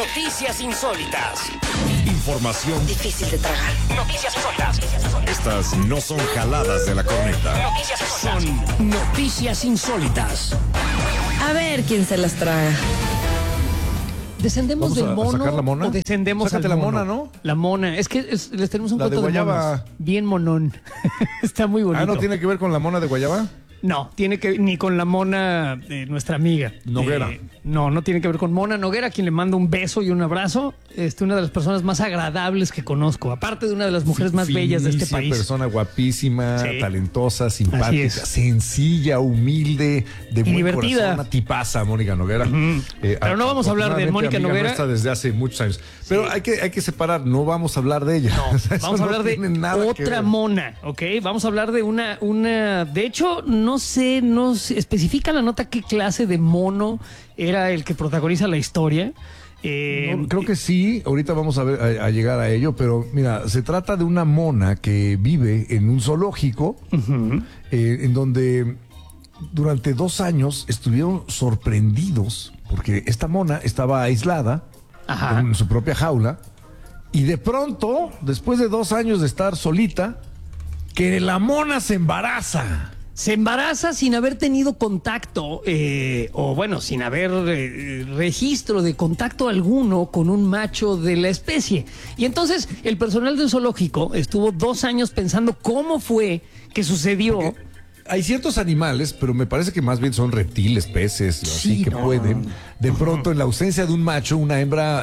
Noticias insólitas. Información Difícil de tragar. Noticias insólitas. Estas no son jaladas de la corneta. Noticias insólitas. Son noticias insólitas. A ver quién se las traga. ¿Descendemos ¿Vamos del a mono sacar la mona? o descendemos Sácate al la mono? mona, ¿no? La mona. Es que les tenemos un La de cuento de guayaba. monos. Bien monón. Está muy bonito. Ah, ¿no tiene que ver con la mona de guayaba? No, tiene que ni con la Mona, nuestra amiga. Noguera. No tiene que ver con Mona Noguera, a quien le mando un beso y un abrazo. Una de las personas más agradables que conozco, aparte de una de las mujeres más bellas de este Finísima, país. Persona guapísima, Sí. talentosa, Así simpática, es. sencilla, humilde, de buen divertida. corazón, una tipaza, Mónica Noguera. Pero no vamos a hablar de afortunadamente, Mónica amiga Noguera. nuestra desde hace muchos años. Pero hay que separar, no vamos a hablar de ella. No, O sea, eso vamos a no hablar tiene de nada que otra ver. mona, ¿ok? Vamos a hablar de una... De hecho, no se especifica la nota qué clase de mono era el que protagoniza la historia. No, creo que sí, ahorita vamos a ver a llegar a ello, pero mira, se trata de una mona que vive en un zoológico, en donde durante 2 años estuvieron sorprendidos porque esta mona estaba aislada Ajá. en su propia jaula y de pronto, después de 2 años de estar solita, que la mona se embaraza. Se embaraza sin haber tenido contacto, o bueno, sin haber registro de contacto alguno con un macho de la especie. Y entonces el personal del zoológico estuvo 2 años pensando cómo fue que sucedió. Hay ciertos animales, pero me parece que más bien son reptiles, peces, así Sí, que no. pueden, de pronto, en la ausencia de un macho, una hembra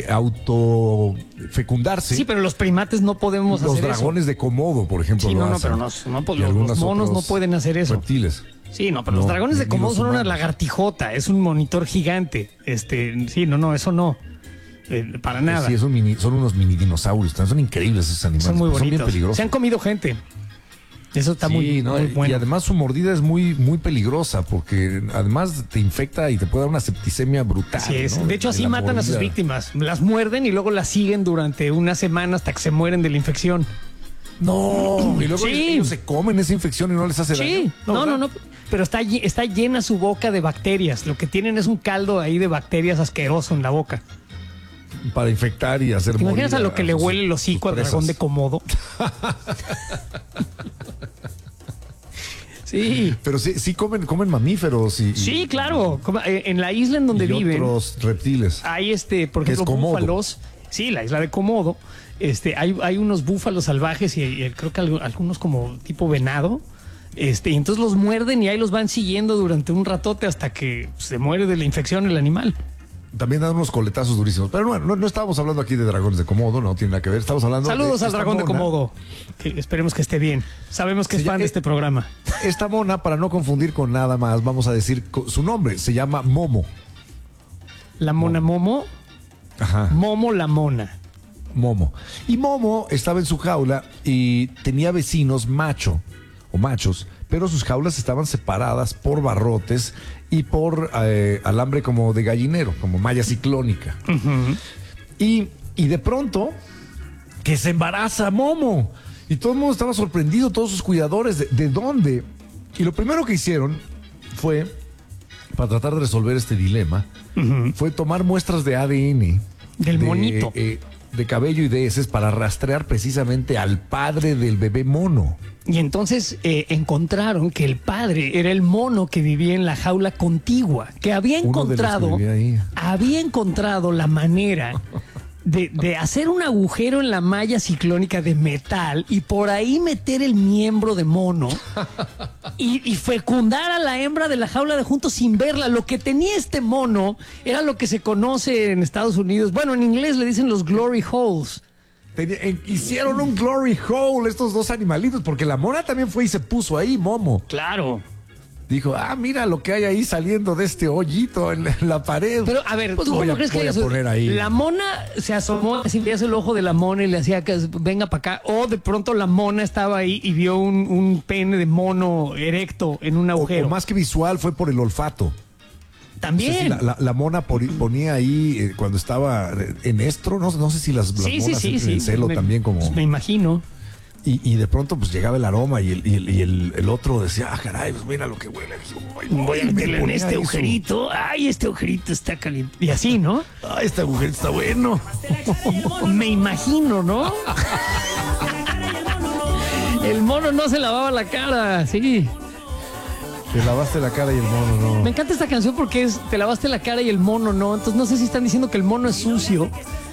autofecundarse. Sí, pero los primates no podemos Los hacer dragones de Komodo, por ejemplo. eso. Sí, lo no, hacen. pero Y los algunos monos no otros pueden hacer eso. Reptiles. Sí, no, pero No, los dragones de ni Komodo los son una humanos. lagartijota, es un monitor gigante. Sí, no, eso no. Para nada. Sí, son unos mini dinosaurios. Son increíbles esos animales. Son muy pero bonitos. bien peligrosos. Se han comido gente. Eso está Sí, muy, ¿no? muy bueno. Y además su mordida es muy, muy peligrosa porque además te infecta y te puede dar una septicemia brutal. Así es. ¿no? De hecho, así La matan a sus mordida. víctimas. Las muerden y luego las siguen durante una semana hasta que se mueren de la infección. No. Y luego Sí. ellos se comen esa infección y no les hace Sí, daño. no. Pero está llena su boca de bacterias. Lo que tienen es un caldo ahí de bacterias asqueroso en la boca. Para infectar y hacer ¿Te imaginas a morir lo que le sus- huele el hocico sus al dragón de presas? Komodo? Sí. Pero sí comen mamíferos y Sí, claro. En la isla en donde y viven. otros reptiles. Hay por Que es ejemplo, Komodo. búfalos. Sí, la isla de Komodo. Hay unos búfalos salvajes y creo que algunos como tipo venado. Y entonces los muerden y ahí los van siguiendo durante un ratote hasta que se muere de la infección el animal. También dan unos coletazos durísimos. Pero bueno, no estábamos hablando aquí de dragones de Komodo, no tiene nada que ver. Estamos hablando Saludos de al esta dragón de mona. Komodo. Que esperemos que esté bien. Sabemos que es Sí, fan de este programa. Esta mona, para no confundir con nada más, vamos a decir su nombre. Se llama Momo. La mona Momo. Ajá. Momo la mona. Momo. Y Momo estaba en su jaula y tenía vecinos machos, pero sus jaulas estaban separadas por barrotes y por alambre como de gallinero, como malla ciclónica. Y de pronto, que se embaraza Momo. Y todo el mundo estaba sorprendido, todos sus cuidadores, ¿de dónde? Y lo primero que hicieron fue, para tratar de resolver este dilema, fue tomar muestras de ADN. Del monito. De cabello y de heces para rastrear precisamente al padre del bebé mono. Y entonces encontraron que el padre era el mono que vivía en la jaula contigua, que había Uno de los que vivía ahí. había encontrado la manera de hacer un agujero en la malla ciclónica de metal y por ahí meter el miembro de mono y fecundar a la hembra de la jaula de juntos sin verla. Lo que tenía este mono era lo que se conoce en Estados Unidos. Bueno, en inglés le dicen los glory holes. Hicieron un glory hole estos dos animalitos, porque la mona también fue y se puso ahí, Momo. Claro. Dijo, mira lo que hay ahí saliendo de este hoyito en la pared. Pero, a ver, Pues ¿tú voy cómo a- crees que voy a eso? poner ahí. La mona se asomó, así veías el ojo de la mona y le hacía que venga para acá. O de pronto la mona estaba ahí y vio un pene de mono erecto en un agujero. O más que visual, fue por el olfato. También. No sé si la mona ponía ahí cuando estaba en estro, no sé si las Sí, monas sí, entran en celo me, también como... pues me imagino. Y de pronto pues llegaba el aroma y el otro decía, caray, pues mira lo que huele. Voy a meterle en ponía este eso. agujerito. Ay, este agujerito está caliente. Y así, ¿no? Ay, este agujerito está bueno. Me imagino, ¿no? El mono no se lavaba la cara, sí. Te lavaste la cara y el mono no. Me encanta esta canción porque es te lavaste la cara y el mono no. Entonces no sé si están diciendo que el mono es sucio